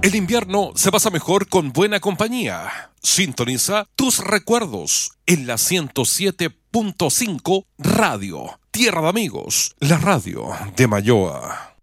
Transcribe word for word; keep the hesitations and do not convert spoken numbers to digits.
El invierno se pasa mejor con buena compañía. Sintoniza tus recuerdos en la ciento siete punto cinco Radio. Tierra de Amigos, la radio de Mayoa.